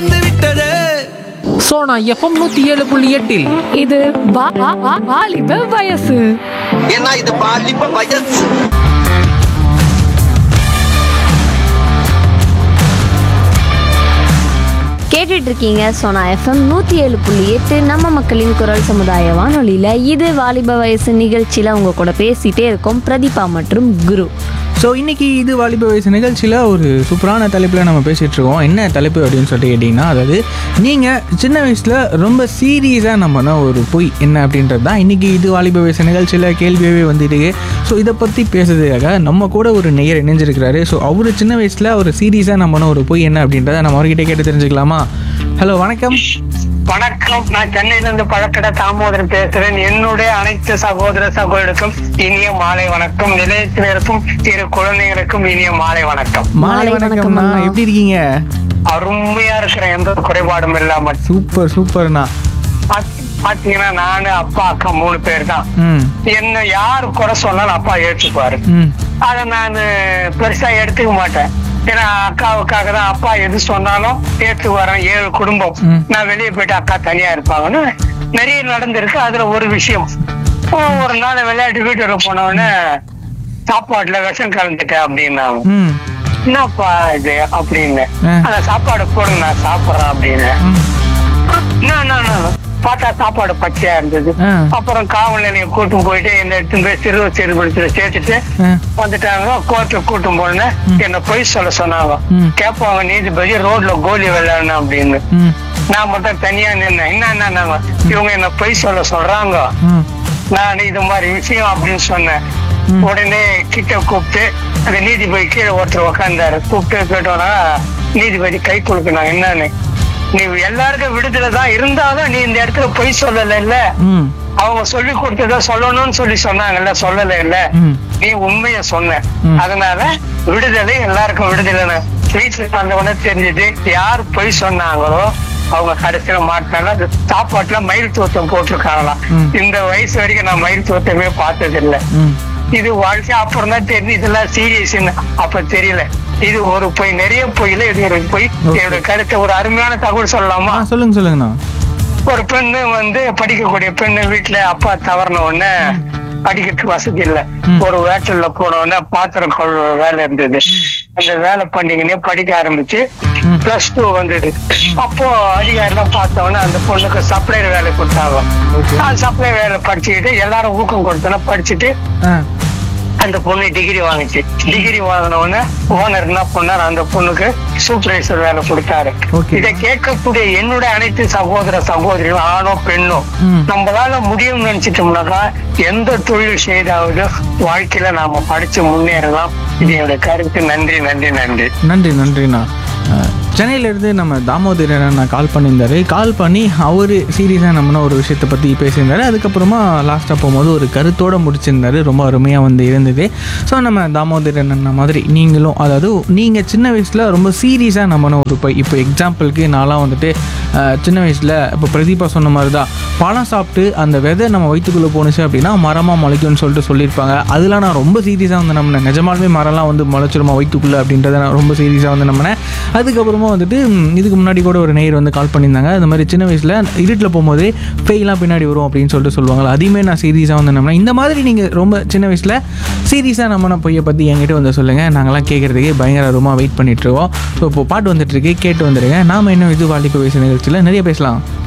வந்து விட்டது. சோனா எஃப்எம் 107.8 இது வாலிப வயசு. ஏன்னா இது பாலிப்ப வயசு. கேட்டுட்டு இருக்கீங்க சோனா எஃப்எம் 107.8 நம்ம மக்களின் குரல் சமுதாய வானொலியில் இது வாலிப வயசு நிகழ்ச்சியில் உங்க கூட பேசிட்டே இருக்கோம் பிரதீபா மற்றும் குரு. ஸோ இன்றைக்கி இது வாலிப வயசு நிகழ்ச்சியில் ஒரு சூப்பரான தலைப்பில் நம்ம பேசிகிட்டு இருக்கோம். என்ன தலைப்பு அப்படின்னு சொல்லிட்டு கேட்டிங்கன்னா, அதாவது நீங்கள் சின்ன வயசில் ரொம்ப சீரியஸாக நம்பின ஒரு பொய் என்ன அப்படின்றது தான் இன்றைக்கி இது வாலிப வயசு நிகழ்ச்சியில் கேள்வியாகவே வந்துட்டு. ஸோ இதை பற்றி பேசுறதுக்காக நம்ம கூட ஒரு நேயர் இணைஞ்சிருக்கிறாரு. ஸோ அவர் சின்ன வயசில் ஒரு சீரியஸாக நம்பின ஒரு பொய் என்ன அப்படின்றத நம்ம அவர்கிட்ட கேட்டு தெரிஞ்சுக்கலாமா? ஹலோ, வணக்கம். வணக்கம். நான் சென்னையிலிருந்து பழக்கடை தாமோதரன் பேசுறேன். என்னுடைய அனைத்து சகோதர சகோதரருக்கும் இனிய மாலை வணக்கம். நிலையத்தினருக்கும் இரு குழந்தைகளுக்கும் இனிய மாலை வணக்கம். மாலை வணக்கம்ண்ணா, எப்படி இருக்கீங்க? அருமையா இருக்கிறேன், எந்த குறைபாடும் இல்லாம. சூப்பர்ண்ணா. பாத்தீங்கன்னா நானு அப்பா அக்கா 3 பேர் தான். என்ன யாரு குறை சொன்னாலும் அப்பா ஏற்றுப்பாரு. அத நான் பெருசா எடுத்துக்க மாட்டேன். ஏன்னா அக்காவுக்காக தான் அப்பா எது சொன்னாலும் ஏற்று வரேன். 7 குடும்பம், நான் வெளியே போயிட்டு அக்கா தனியா இருப்பாங்கன்னு நிறைய நடந்திருக்கு. அதுல ஒரு விஷயம், ஒரு நாள் விளையாட்டு வீட்டுக்கு போனவொடனே சாப்பாட்டுல விஷம் கலந்துட்டேன் அப்படின்னாங்க. என்னப்பா இது அப்படின்னு, அந்த சாப்பாடு போடுங்க நான் சாப்பிடுறேன் அப்படின்னு. பார்த்தா சாப்பாடு பச்சையா இருந்தது. அப்புறம் காவல் நிலையம் கூட்டும் போயிட்டு என்ன எடுத்து போய் சிறுவர் சிறுபடுத்துல சேர்த்துட்டு வந்துட்டாங்க. கோர்ட்ல கூட்டும் போன என்ன பொய் சொல்ல சொன்னாங்க. கேட்பாங்க நீதிபதி, ரோட்ல கோலி விளையாடணும் அப்படின்னு. நான் மட்டும் தனியா நின்னேன். என்ன இவங்க என்ன பொய் சொல்ல சொல்றாங்க, நான் இது மாதிரி விஷயம் அப்படின்னு சொன்னேன். உடனே கிட்ட கூப்பிட்டு அந்த நீதிபதி கீழே ஒருத்தர் உக்காந்தாரு. கூப்பிட்டு கேட்டோம்னா நீதிபதி கை கொடுக்கணும். என்னன்னு, நீ எல்லாருக்கும் விடுதலை தான், இருந்தாலும் நீ இந்த இடத்துல பொய் சொல்லல இல்ல, அவங்க சொல்லி கொடுத்தத சொல்லணும்னு சொல்லி சொன்னாங்கல்ல, சொல்லல இல்ல, நீ உண்மைய சொன்ன, அதனால விடுதலை, எல்லாருக்கும் விடுதலை. வீட்டுல அந்த உடனே தெரிஞ்சது யார் பொய் சொன்னாங்களோ அவங்க கடைசியில மாட்டினால சாப்பாட்டுல மயில்தோட்டம் போட்டிருக்காங்களாம். இந்த வயசு வரைக்கும் நான் மயில்தோட்டமே பார்த்தது இல்லை. இது வாழ்க்கை அப்புறம் தான் தெரிஞ்சு இதெல்லாம் சீரியஸ். அப்ப தெரியல. இது ஒரு பொய், நிறைய பொய்ல இது ஒரு பொய். என்னோட கருத்தை ஒரு அருமையான தகவல் சொல்லலாமா? சொல்லுங்கண்ணா. ஒரு பெண்ணு படிக்கக்கூடிய பெண்ணு வீட்டுல அப்பா தவறின உடனே படிக்கிறதுக்கு வசதி இல்ல. ஒரு வேட்டல்ல போன உடனே பாத்திரம் கழுவ வேலை இருந்தது. அந்த வேலை பண்ணிக்கினே படிக்க ஆரம்பிச்சு +2 வந்தது. அப்போ அதிகாரிலாம் பார்த்தவொடனே அந்த பொண்ணுக்கு சப்ளையர் வேலை கொடுத்தாங்க. சப்ளையர் வேலை படிச்சுக்கிட்டு எல்லாரும் ஊக்கம் கொடுத்தோன்னா படிச்சுட்டு அந்த பொண்ணு டிகிரி வாங்கிச்சு. டிகிரி வாங்கின உடனே ஓனர் என்ன பண்ணார், அந்த பொண்ணுக்கு சூப்பர்வைசர் வேலை கொடுத்தாரு. இதை கேட்கக்கூடிய என்னுடைய அனைத்து சகோதர சகோதரிகளும், ஆணோ பெண்ணோ, நம்மளால முடியும்னு நினைச்சிட்டோம்னாக்கா எந்த தொழில் செய்தாவது வாழ்க்கையில நாம படிச்சு முன்னேறலாம். இது என்னோட கருத்து. நன்றி நன்றி நன்றி நன்றி நன்றிண்ணா. சென்னையிலேருந்து நம்ம தாமோதரன் கால் பண்ணியிருந்தாரு. கால் பண்ணி அவர் சீரியஸாக நம்மனா ஒரு விஷயத்தை பற்றி பேசியிருந்தாரு. அதுக்கப்புறமா லாஸ்ட்டாக போகும்போது ஒரு கருத்தோடு முடிச்சிருந்தாரு. ரொம்ப அருமையாக இருந்தது. ஸோ நம்ம தாமோதரன் மாதிரி நீங்களும், அதாவது நீங்கள் சின்ன வயசில் ரொம்ப சீரியஸாக நம்மனா ஒரு இப்போ எக்ஸாம்பிளுக்கு நான்லாம் சின்ன வயசில் இப்போ பிரதீபா சொன்ன மாதிரி தான் பழம் சாப்பிட்டு அந்த விதை நம்ம வயிற்றுக்குள்ளே போணுச்சு அப்படின்னா மரமாக முளைக்கும்னு சொல்லியிருப்பாங்க. அதெல்லாம் நான் ரொம்ப சீரியஸாக நம்பினேன். நிஜமாலுமே மரம்லாம் முளைச்சிருமா வயிற்றுக்குள்ளே அப்படின்றத நான் ரொம்ப சீரியஸாக நம்பினேன். அதுக்கப்புறமா இதுக்கு முன்னாடி கூட ஒரு நேயர் கால் பண்ணியிருந்தாங்க. அந்த மாதிரி சின்ன வயசில் இருட்டில் போகும்போது பேய்லாம் பின்னாடி வரும் அப்படின்னு சொல்லுவாங்க. அதையுமே நான் சீரியஸாக நம்பினேன். இந்த மாதிரி நீங்கள் ரொம்ப சின்ன வயசில் சீரியஸாக நம்பின பொய்யை பற்றி என்கிட்ட சொல்லுங்கள். நாங்களாம் கேட்குறதுக்கு பயங்கரமாக வெயிட் பண்ணிட்டுருக்கோம். ஸோ இப்போ பாட்டு வந்துட்டுருக்கு, கேட்டு வந்துடுங்க. நாம் இன்னும் இது வாலிப வயசு நிகழ்ச்சியில் நிறைய பேசலாம்.